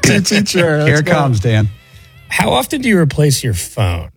teacher. Here it comes, Dan. How often do you replace your phone?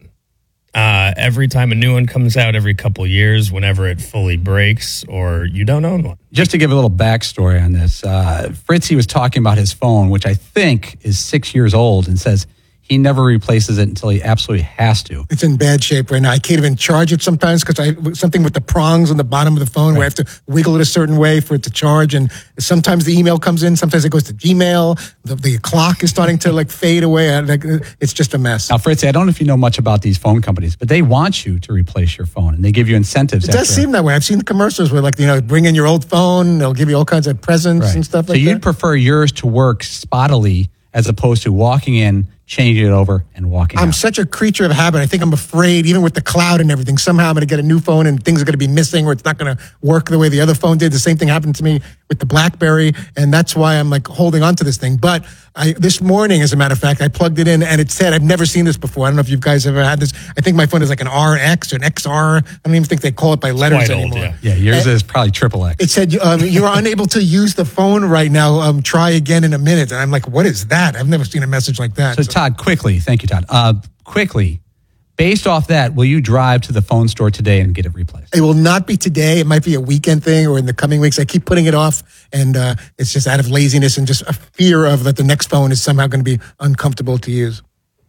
Every time a new one comes out, every couple years, whenever it fully breaks, or you don't own one? Just to give a little backstory on this, Fritzy was talking about his phone, which I think is 6 years old, and says he never replaces it until he absolutely has to. It's in bad shape right now. I can't even charge it sometimes because something with the prongs on the bottom of the phone where I have to wiggle it a certain way for it to charge. And sometimes the email comes in, sometimes it goes to Gmail. The clock is starting to fade away. It's just a mess. Now, Fritzy, I don't know if you know much about these phone companies, but they want you to replace your phone, and they give you incentives. It does seem that way. I've seen the commercials where bring in your old phone. They'll give you all kinds of presents and stuff like that. So you'd prefer yours to work spottily as opposed to walking in, changing it over, and walking out. I'm such a creature of habit. I think I'm afraid, even with the cloud and everything, somehow I'm going to get a new phone and things are going to be missing or it's not going to work the way the other phone did. The same thing happened to me with the BlackBerry, and that's why I'm holding on to this thing. But this morning, as a matter of fact, I plugged it in and it said, I've never seen this before. I don't know if you guys ever had this. I think my phone is like an RX or an XR. I don't even think they call it by letters anymore. Old, yeah, yours is probably triple X. It said, you're unable to use the phone right now. Try again in a minute. And I'm like, what is that? I've never seen a message like that. So Todd, quickly, thank you, Todd. Quickly, based off that, will you drive to the phone store today and get it replaced? It will not be today. It might be a weekend thing or in the coming weeks. I keep putting it off, and it's just out of laziness and just a fear of that the next phone is somehow going to be uncomfortable to use.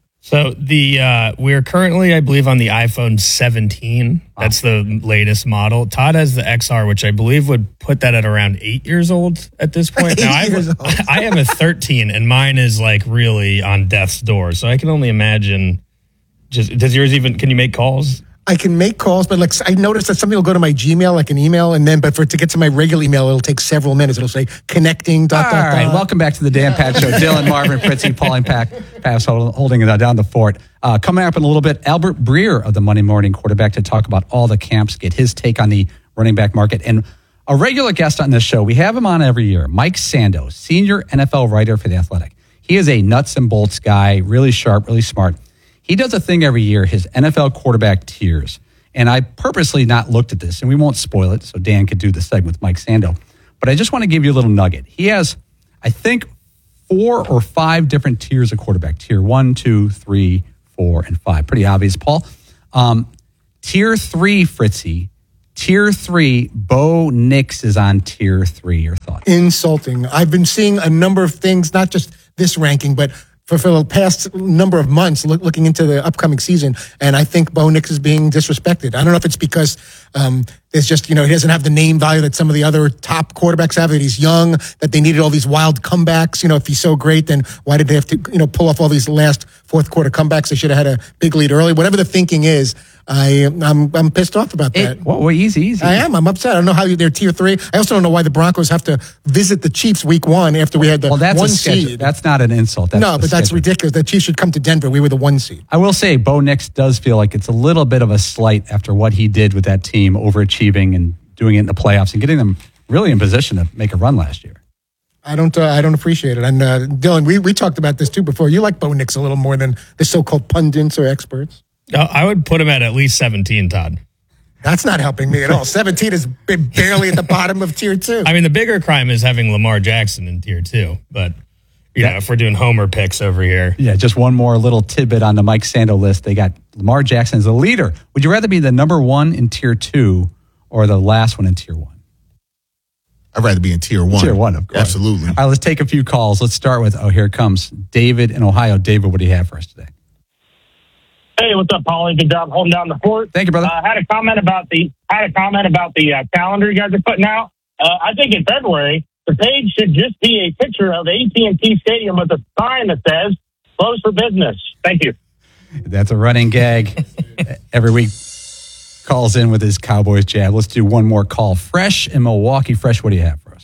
So we're currently, I believe, on the iPhone 17. That's the latest model. Todd has the XR, which I believe would put that at around 8 years old at this point. Now, I have a 13, and mine is really on death's door. So I can only imagine. Does yours even? Can you make calls? I can make calls, but I noticed that something will go to my Gmail, like an email, but for it to get to my regular email, it'll take several minutes. It'll say connecting. All right, welcome back to the Dan Pat Show. Dylan, Marvin, Fritzy, Pauline Pass holding it down the fort. Coming up in a little bit, Albert Breer of the Monday Morning Quarterback to talk about all the camps, get his take on the running back market, and a regular guest on this show. We have him on every year, Mike Sando, senior NFL writer for The Athletic. He is a nuts and bolts guy, really sharp, really smart. He does a thing every year, his NFL quarterback tiers. And I purposely not looked at this, and we won't spoil it so Dan could do the segment with Mike Sando. But I just want to give you a little nugget. He has, I think, 4 or 5 different tiers of quarterback. Tier 1, 2, 3, 4, and 5. Pretty obvious, Paul. Tier 3, Fritzy. Tier 3, Bo Nix is on Tier 3. Your thoughts? Insulting. I've been seeing a number of things, not just this ranking, but for the past number of months, looking into the upcoming season, and I think Bo Nix is being disrespected. I don't know if it's because there's just, he doesn't have the name value that some of the other top quarterbacks have, that he's young, that they needed all these wild comebacks. If he's so great, then why did they have to, pull off all these last fourth quarter comebacks? They should have had a big lead early. Whatever the thinking is, I'm pissed off about that. Well, easy. I am. I'm upset. I don't know how they're tier 3. I also don't know why the Broncos have to visit the Chiefs week 1 after we had the 1 seed. That's not an insult. That's ridiculous. The Chiefs should come to Denver. We were the 1 seed. I will say Bo Nix does feel like it's a little bit of a slight after what he did with that team, overachieving and doing it in the playoffs and getting them really in position to make a run last year. I don't appreciate it. And Dylan, we talked about this too before. You like Bo Nix a little more than the so-called pundits or experts. I would put him at least 17, Todd. That's not helping me at all. 17 is barely at the bottom of tier 2. I mean, the bigger crime is having Lamar Jackson in tier 2. But, if we're doing homer picks over here. Yeah, just one more little tidbit on the Mike Sando list. They got Lamar Jackson as a leader. Would you rather be the number 1 in tier 2 or the last one in tier 1? I'd rather be in tier 1. Tier 1, of course. Absolutely. All right, let's take a few calls. Let's start with, here it comes, David in Ohio. David, what do you have for us today? Hey, what's up, Paulie? Good job holding down the fort. Thank you, brother. I had a comment about the calendar you guys are putting out. I think in February the page should just be a picture of AT&T Stadium with a sign that says "Closed for business." Thank you. That's a running gag. Every week calls in with his Cowboys jab. Let's do one more call. Fresh in Milwaukee. Fresh, what do you have for us?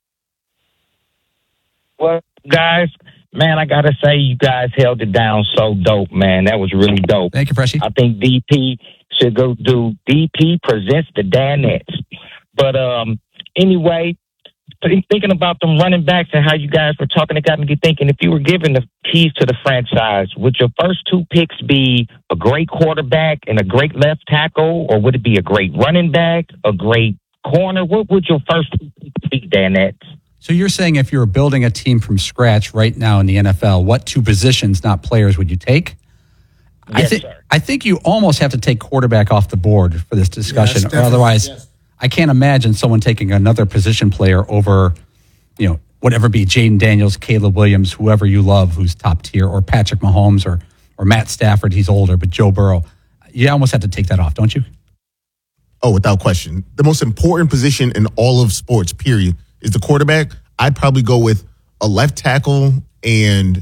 Well, guys. Man, I got to say, you guys held it down so dope, man. That was really dope. Thank you, Freshy. I think DP should go do DP Presents the Danettes. But anyway, thinking about them running backs and how you guys were talking, it got me thinking, if you were given the keys to the franchise, would your first 2 picks be a great quarterback and a great left tackle, or would it be a great running back, a great corner? What would your first be, Danettes? So you're saying if you were building a team from scratch right now in the NFL, what 2 positions, not players, would you take? Yes, sir. I think you almost have to take quarterback off the board for this discussion, Yes, or otherwise, yes. I can't imagine someone taking another position player over, whatever be Jaden Daniels, Caleb Williams, whoever you love, who's top tier, or Patrick Mahomes, or Matt Stafford. He's older, but Joe Burrow. You almost have to take that off, don't you? Oh, without question. The most important position in all of sports, period, is the quarterback. I'd probably go with a left tackle and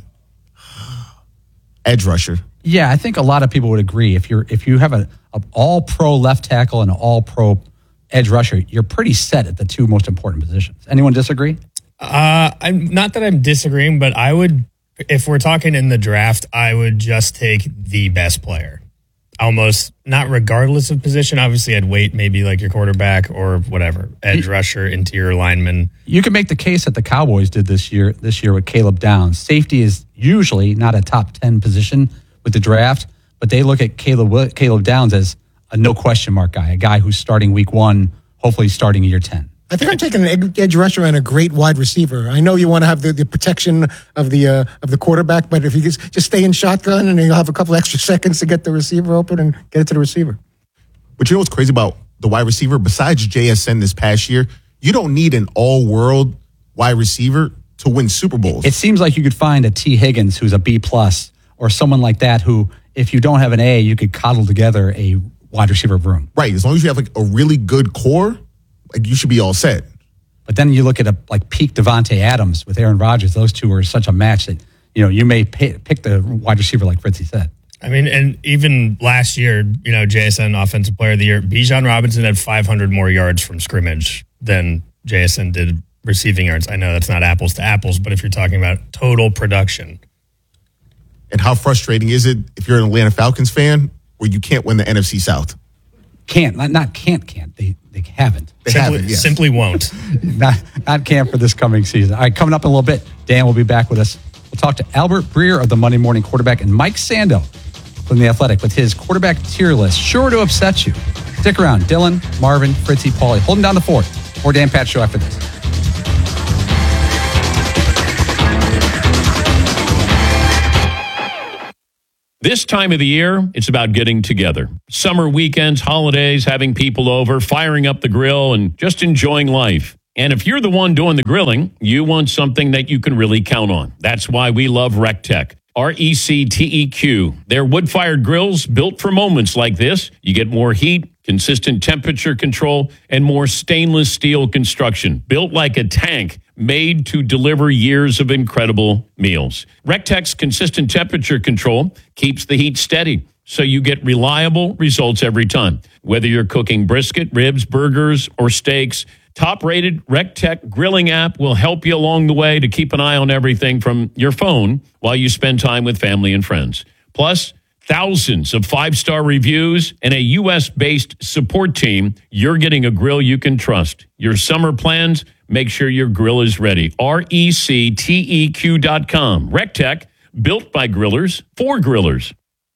edge rusher. Yeah, I think a lot of people would agree. If you have an all-pro left tackle and an all-pro edge rusher, you're pretty set at the 2 most important positions. Anyone disagree? I'm not that I'm disagreeing, but I would, if we're talking in the draft, I would just take the best player. Almost not regardless of position. Obviously, I'd wait maybe like your quarterback or whatever, edge rusher, interior lineman. You can make the case that the Cowboys did this year with Caleb Downs. Safety is usually not a top 10 position with the draft, but they look at Caleb Downs as a no question mark guy, a guy who's starting week 1, hopefully starting year 10. I think I'm taking an edge rusher and a great wide receiver. I know you want to have the protection of the quarterback, but if you just stay in shotgun and you'll have a couple extra seconds to get the receiver open and get it to the receiver. But you know what's crazy about the wide receiver? Besides JSN this past year, you don't need an all-world wide receiver to win Super Bowls. It seems like you could find a T. Higgins who's a B+, or someone like that who, if you don't have an A, you could coddle together a wide receiver room. Right. As long as you have like a really good core, like you should be all set. But then you look at peak Devontae Adams with Aaron Rodgers. Those two are such a match that you may pick the wide receiver like Fritzy said. I mean, and even last year, JSN Offensive Player of the Year, Bijan Robinson had 500 more yards from scrimmage than JSN did receiving yards. I know that's not apples to apples, but if you're talking about total production. And how frustrating is it if you're an Atlanta Falcons fan where you can't win the NFC South? Can't. They haven't. Simply won't. not can't for this coming season. All right, coming up in a little bit, Dan will be back with us. We'll talk to Albert Breer of the Monday Morning Quarterback and Mike Sando from The Athletic with his quarterback tier list. Sure to upset you. Stick around. Dylan, Marvin, Fritzy, Paulie, holding down the fort. More Dan Pat Show after this. This time of the year, it's about getting together. Summer weekends, holidays, having people over, firing up the grill, and just enjoying life. And if you're the one doing the grilling, you want something that you can really count on. That's why we love RecTech. RecTeq. They're wood-fired grills built for moments like this. You get more heat, consistent temperature control, and more stainless steel construction. Built like a tank, made to deliver years of incredible meals. RecTech's consistent temperature control keeps the heat steady, so you get reliable results every time. Whether you're cooking brisket, ribs, burgers, or steaks, top-rated RecTech grilling app will help you along the way to keep an eye on everything from your phone while you spend time with family and friends. Plus, thousands of 5-star reviews and a U.S.-based support team. You're getting a grill you can trust. Your summer plans, make sure your grill is ready. RecTeq.com. RecTech, built by grillers for grillers.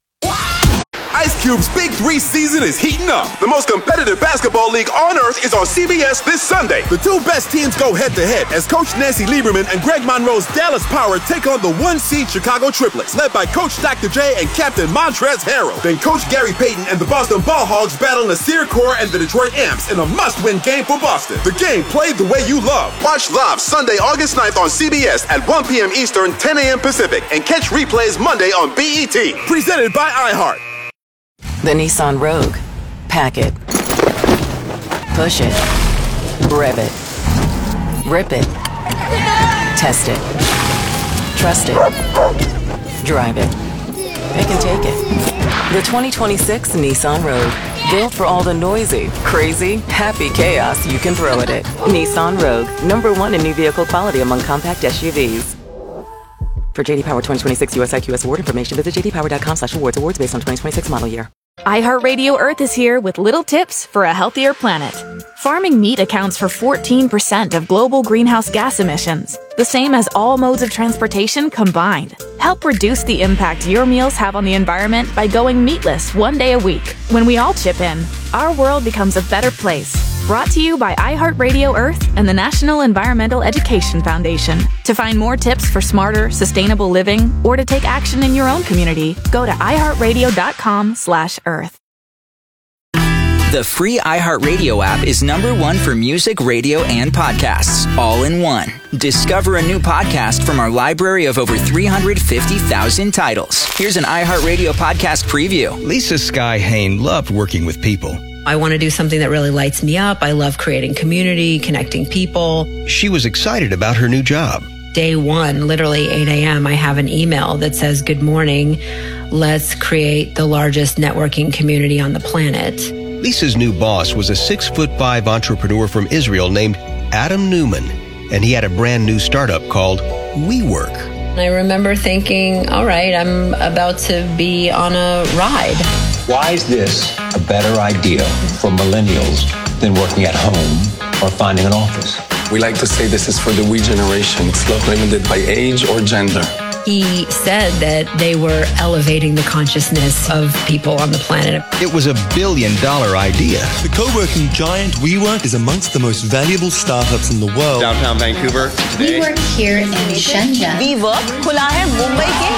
Ice Cube's Big 3 season is heating up. The most competitive basketball league on earth is on CBS this Sunday. The 2 best teams go head-to-head as Coach Nancy Lieberman and Greg Monroe's Dallas Power take on the 1-seed Chicago Triplets, led by Coach Dr. J and Captain Montrezl Harrell. Then Coach Gary Payton and the Boston Ball Hogs battle Nasir Kaur and the Detroit Amps in a must-win game for Boston. The game played the way you love. Watch live Sunday, August 9th on CBS at 1 p.m. Eastern, 10 a.m. Pacific, and catch replays Monday on BET. Presented by iHeart. The Nissan Rogue. Pack it. Push it. Rev it. Rip it. Test it. Trust it. Drive it. Pick and take it. The 2026 Nissan Rogue. Built for all the noisy, crazy, happy chaos you can throw at it. Nissan Rogue. #1 in new vehicle quality among compact SUVs. For JD Power 2026 USIQS award information, visit jdpower.com/awards. Awards based on 2026 model year. iHeartRadio Earth is here with little tips for a healthier planet. Farming meat accounts for 14% of global greenhouse gas emissions, the same as all modes of transportation combined. Help reduce the impact your meals have on the environment by going meatless 1 day a week. When we all chip in, our world becomes a better place. Brought to you by iHeartRadio Earth and the National Environmental Education Foundation. To find more tips for smarter, sustainable living or to take action in your own community, go to iHeartRadio.com/Earth. The free iHeartRadio app is #1 for music, radio, and podcasts, all in one. Discover a new podcast from our library of over 350,000 titles. Here's an iHeartRadio podcast preview. Lisa Sky Hain loved working with people. I want to do something that really lights me up. I love creating community, connecting people. She was excited about her new job. Day one, literally 8 a.m., I have an email that says, "Good morning. Let's create the largest networking community on the planet." Lisa's new boss was a 6'5" entrepreneur from Israel named Adam Newman, and he had a brand new startup called WeWork. I remember thinking, all right, I'm about to be on a ride. Why is this a better idea for millennials than working at home or finding an office? We like to say this is for the we generation. It's not limited by age or gender. He said that they were elevating the consciousness of people on the planet. It was $1 billion idea. The co-working giant WeWork is amongst the most valuable startups in the world. Downtown Vancouver today. We work here in Shenzhen. WeWork खुला है मुंबई के.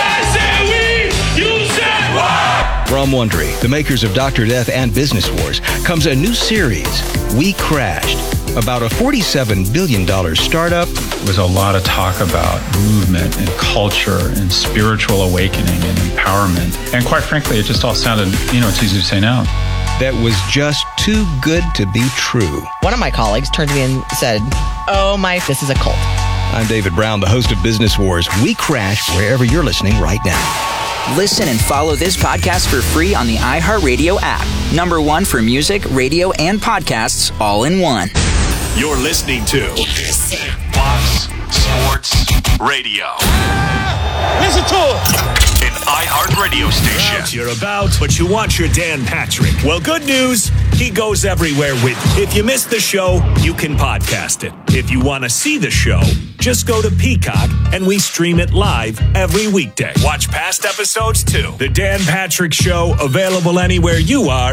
From Wondery, the makers of Dr. Death and Business Wars, comes a new series, We Crashed, about a $47 billion startup. There was a lot of talk about movement and culture and spiritual awakening and empowerment. And quite frankly, it just all sounded, it's easy to say no. That was just too good to be true. One of my colleagues turned to me and said, this is a cult. I'm David Brown, the host of Business Wars. We Crash wherever you're listening right now. Listen and follow this podcast for free on the iHeartRadio app. #1 for music, radio, and podcasts, all in one. You're listening to Fox Sports Radio. Listen to it. An iHeartRadio station. You're about, but you want your Dan Patrick. Well, good news. He goes everywhere with you. If you missed the show, you can podcast it. If you want to see the show, just go to Peacock and we stream it live every weekday. Watch past episodes too. The Dan Patrick Show, available anywhere you are